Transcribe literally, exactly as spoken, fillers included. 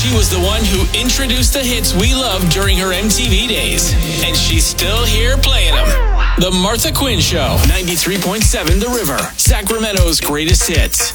She was the one who introduced the hits we loved during her M T V days. And she's still here playing them. The Martha Quinn Show, ninety-three point seven The River, Sacramento's greatest hits.